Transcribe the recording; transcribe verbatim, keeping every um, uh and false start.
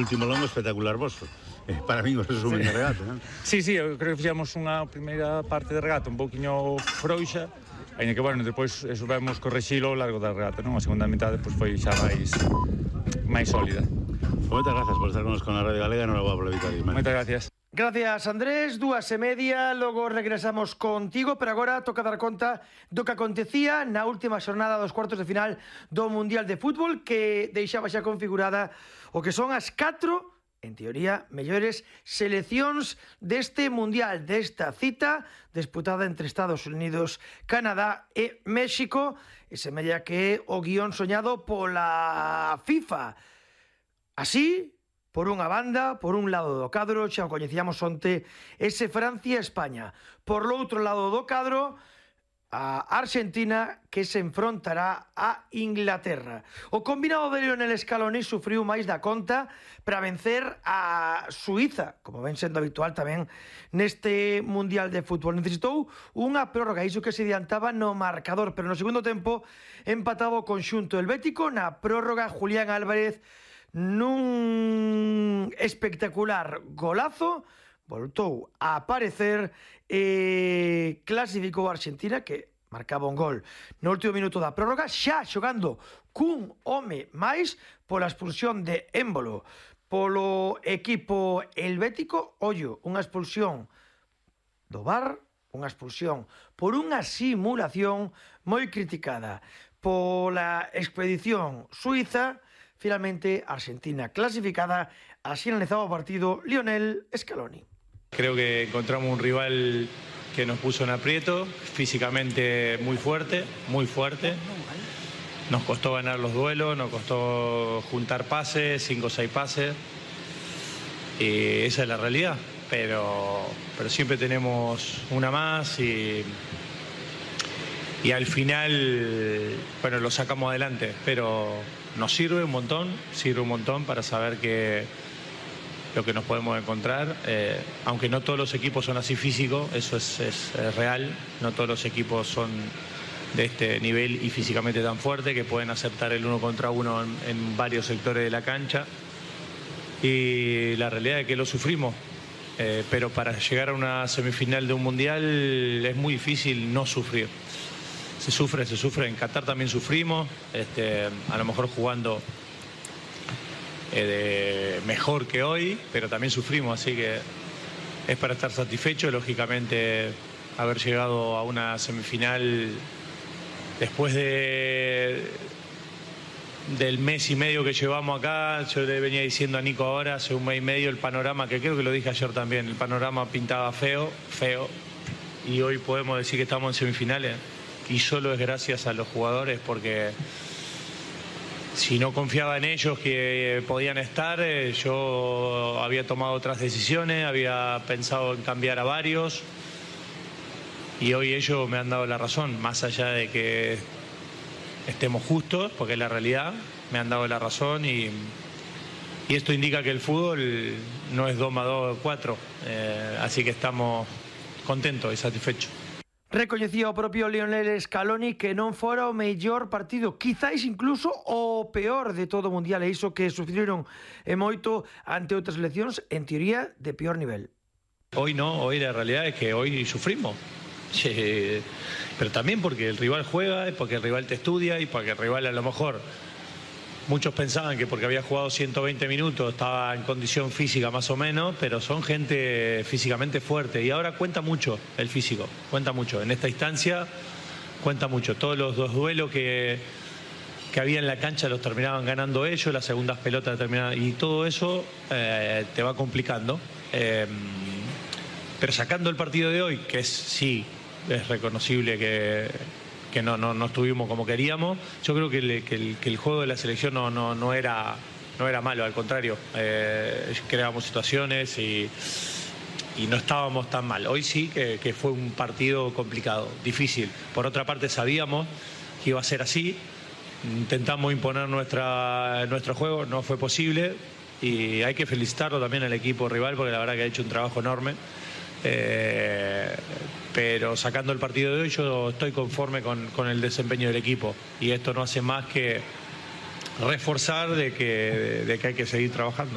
último longo espectacular vosso. Eh, para mí, vos resumen de regate, non? Sí, sí, eu creo que fixamos unha primeira parte de regate un pouquiño frouxa, ainda que, bueno, depois soubemos correxilo ao largo da regata, non? A segunda mitade, pois, foi xa máis máis sólida. Moitas grazas por estar connosco na Radio Galega, non la voy a vitória. Moitas gracias. Gracias, Andrés. Dúas e media, logo regresamos contigo, pero agora toca dar conta do que acontecía na última xornada dos cuartos de final do Mundial de Fútbol, que deixaba xa configurada o que son as catro, en teoría, mellores seleccións deste Mundial, desta cita disputada entre Estados Unidos, Canadá e México, e semella que é o guión soñado pola FIFA. Así, por unha banda, por un lado do cadro, xa o coñecíamos onte, ese Francia-España. Por l'outro lado do cadro, a Argentina, que se enfrontará a Inglaterra. O combinado de Lionel Scaloni sufriu máis da conta para vencer a Suiza, como ven sendo habitual tamén neste Mundial de Fútbol. Necesitou unha prórroga, iso que se adiantaba no marcador, pero no segundo tempo empataba o conxunto helvético. Na prórroga, Julián Álvarez, nun espectacular golazo, voltou a aparecer e clasificou a Argentina, que marcaba un gol no último minuto da prórroga, xa xogando cun home máis pola expulsión de Émbolo polo equipo helvético. Ollo, unha expulsión do V A R, unha expulsión por unha simulación moi criticada pola expedición suiza. Finalmente, Argentina clasificada. Así analizaba o partido Lionel Scaloni. Creo que encontramos un rival que nos puso en aprieto, físicamente muy fuerte, muy fuerte. Nos costó ganar los duelos, nos costó juntar pases, cinco o seis pases. Y esa es la realidad, pero, pero siempre tenemos una más y... Y al final, bueno, lo sacamos adelante, pero nos sirve un montón, sirve un montón para saber que lo que nos podemos encontrar, eh, aunque no todos los equipos son así físicos, eso es, es, es real, no todos los equipos son de este nivel y físicamente tan fuerte que pueden aceptar el uno contra uno en, en varios sectores de la cancha, y la realidad es que lo sufrimos. Eh, pero para llegar a una semifinal de un mundial es muy difícil no sufrir. Se sufre, se sufre. En Qatar también sufrimos, este, a lo mejor jugando eh, de mejor que hoy, pero también sufrimos, así que es para estar satisfecho. Lógicamente, haber llegado a una semifinal después de del mes y medio que llevamos acá, yo le venía diciendo a Nico ahora, hace un mes y medio, el panorama, que creo que lo dije ayer también, el panorama pintaba feo, feo, y hoy podemos decir que estamos en semifinales. Y solo es gracias a los jugadores, porque si no confiaba en ellos que podían estar, yo había tomado otras decisiones, había pensado en cambiar a varios, y hoy ellos me han dado la razón, más allá de que estemos justos, porque es la realidad, me han dado la razón, y, y esto indica que el fútbol no es dos más dos, cuatro, eh, así que estamos contentos y satisfechos. Recoñecía o propio Lionel Scaloni que non fora o mellor partido, quizáis incluso o peor de todo o Mundial, e iso que sufriron e moito ante outras seleccións, en teoría, de peor nivel. Hoy no, hoy la realidad es que hoy sufrimos, eh, pero también porque el rival juega, porque el rival te estudia y porque el rival a lo mejor... Muchos pensaban que porque había jugado ciento veinte minutos estaba en condición física más o menos, pero son gente físicamente fuerte, y ahora cuenta mucho el físico, cuenta mucho. En esta instancia cuenta mucho. Todos los dos duelos que, que había en la cancha los terminaban ganando ellos, las segundas pelotas terminaban, y todo eso eh, te va complicando. Eh, pero sacando el partido de hoy, que es, sí, es reconocible que... que no, no, no estuvimos como queríamos, yo creo que el, que el, que el juego de la selección no, no, no, era, no era malo, al contrario, eh, creábamos situaciones y, y no estábamos tan mal. Hoy sí que, que fue un partido complicado, difícil. Por otra parte, sabíamos que iba a ser así, intentamos imponer nuestra, nuestro juego, no fue posible, y hay que felicitarlo también al equipo rival, porque la verdad que ha hecho un trabajo enorme. Eh, pero sacando el partido de hoy, yo estoy conforme con, con el desempeño del equipo, y esto no hace más que reforzar de que, de que hay que seguir trabajando.